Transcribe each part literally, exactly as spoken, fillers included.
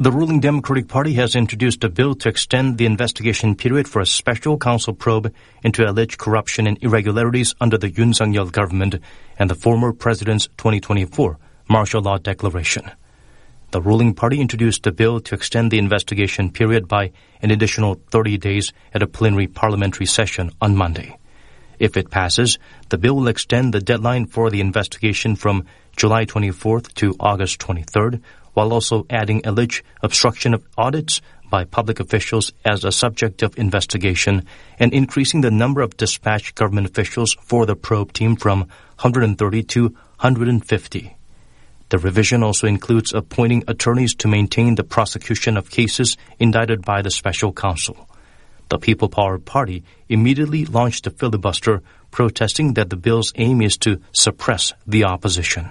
The ruling Democratic Party has introduced a bill to extend the investigation period for a special counsel probe into alleged corruption and irregularities under the Yoon Suk-yeol government and the former president's twenty twenty-four martial law declaration. The ruling party introduced a bill to extend the investigation period by an additional thirty days at a plenary parliamentary session on Monday. If it passes, the bill will extend the deadline for the investigation from July twenty-fourth to August twenty-third, while also adding alleged obstruction of audits by public officials as a subject of investigation and increasing the number of dispatched government officials for the probe team from one hundred thirty to one hundred fifty. The revision also includes appointing attorneys to maintain the prosecution of cases indicted by the special counsel. The People Power Party immediately launched a filibuster, protesting that the bill's aim is to suppress the opposition.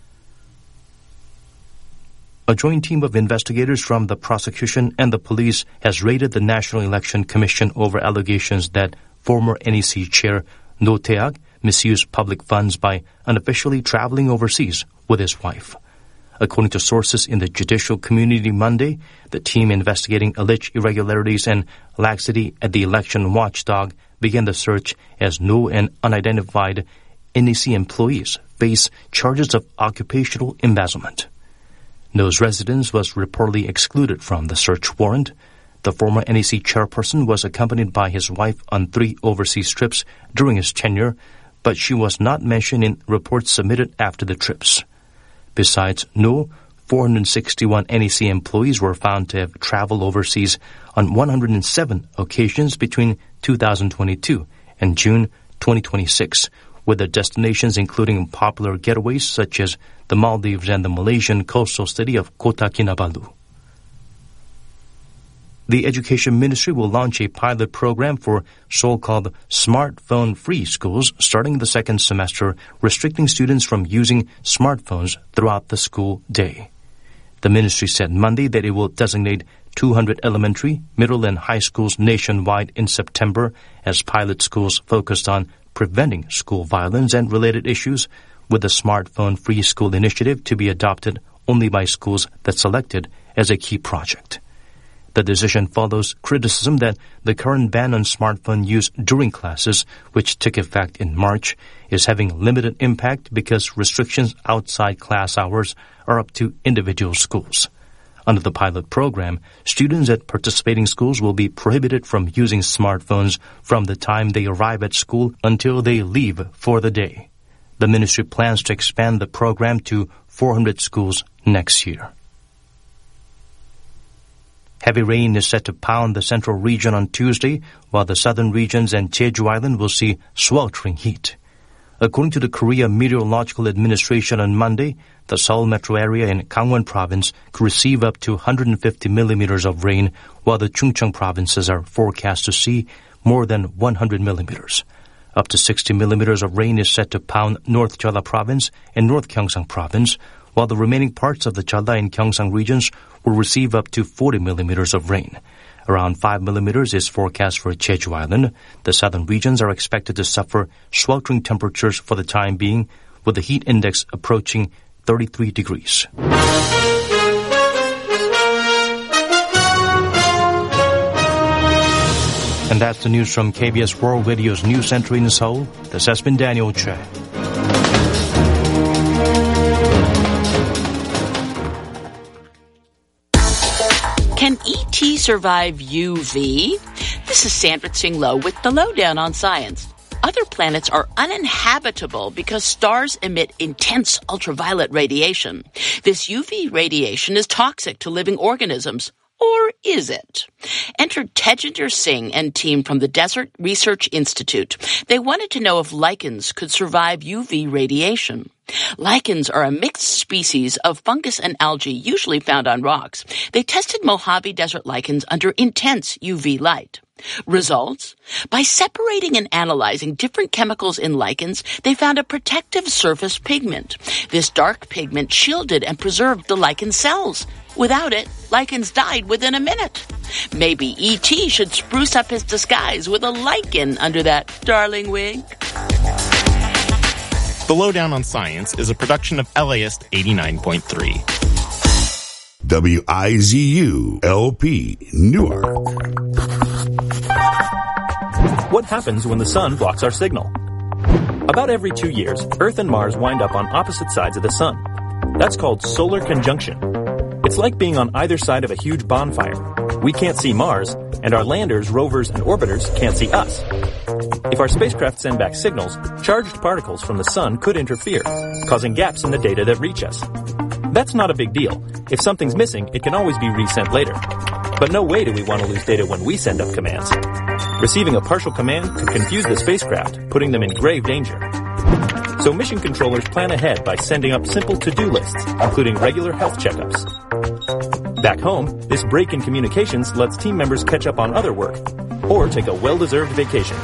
A joint team of investigators from the prosecution and the police has raided the National Election Commission over allegations that former N E C chair No Tae-ak misused public funds by unofficially traveling overseas with his wife. According to sources in the judicial community Monday, the team investigating alleged irregularities and laxity at the election watchdog began the search as No and unidentified N E C employees face charges of occupational embezzlement. No's residence was reportedly excluded from the search warrant. The former N E C chairperson was accompanied by his wife on three overseas trips during his tenure, but she was not mentioned in reports submitted after the trips. Besides No, four hundred sixty-one N E C employees were found to have traveled overseas on one hundred seven occasions between two thousand twenty-two and June twenty twenty-six, with the destinations including popular getaways such as the Maldives and the Malaysian coastal city of Kota Kinabalu. The Education Ministry will launch a pilot program for so-called smartphone-free schools starting the second semester, restricting students from using smartphones throughout the school day. The ministry said Monday that it will designate two hundred elementary, middle, and high schools nationwide in September as pilot schools focused on preventing school violence and related issues, with the smartphone-free school initiative to be adopted only by schools that selected as a key project. The decision follows criticism that the current ban on smartphone use during classes, which took effect in March, is having limited impact because restrictions outside class hours are up to individual schools. Under the pilot program, students at participating schools will be prohibited from using smartphones from the time they arrive at school until they leave for the day. The ministry plans to expand the program to four hundred schools next year. Heavy rain is set to pound the central region on Tuesday, while the southern regions and Jeju Island will see sweltering heat. According to the Korea Meteorological Administration on Monday, the Seoul metro area in Gangwon province could receive up to one hundred fifty millimeters of rain, while the Chungcheong provinces are forecast to see more than one hundred millimeters. Up to sixty millimeters of rain is set to pound North Jeolla province and North Gyeongsang province, while the remaining parts of the Jeolla and Gyeongsang regions will receive up to forty millimeters of rain. Around five millimeters is forecast for Jeju Island. The southern regions are expected to suffer sweltering temperatures for the time being, with the heat index approaching thirty-three degrees. And that's the news from K B S World Radio's News Center in Seoul. This has been Daniel Choi. Can E T survive U V? This is Sandra Tsing Loh with the Lowdown on Science. Other planets are uninhabitable because stars emit intense ultraviolet radiation. This U V radiation is toxic to living organisms. Or is it? Enter Tejinder Singh and team from the Desert Research Institute. They wanted to know if lichens could survive U V radiation. Lichens are a mixed species of fungus and algae usually found on rocks. They tested Mojave Desert lichens under intense U V light. Results? By separating and analyzing different chemicals in lichens, they found a protective surface pigment. This dark pigment shielded and preserved the lichen cells. Without it, lichens died within a minute. Maybe E T should spruce up his disguise with a lichen under that darling wig. The Lowdown on Science is a production of L A I S T eighty-nine point three. W I Z U L P, Newark. What happens when the sun blocks our signal? About every two years, Earth and Mars wind up on opposite sides of the sun. That's called solar conjunction. It's like being on either side of a huge bonfire. We can't see Mars, and our landers, rovers, and orbiters can't see us. If our spacecraft send back signals, charged particles from the sun could interfere, causing gaps in the data that reach us. That's not a big deal. If something's missing, it can always be resent later. But no way do we want to lose data when we send up commands. Receiving a partial command could confuse the spacecraft, putting them in grave danger. So mission controllers plan ahead by sending up simple to-do lists, including regular health checkups. Back home, this break in communications lets team members catch up on other work, or take a well-deserved vacation.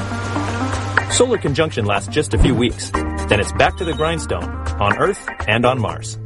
Solar conjunction lasts just a few weeks. Then it's back to the grindstone, on Earth and on Mars.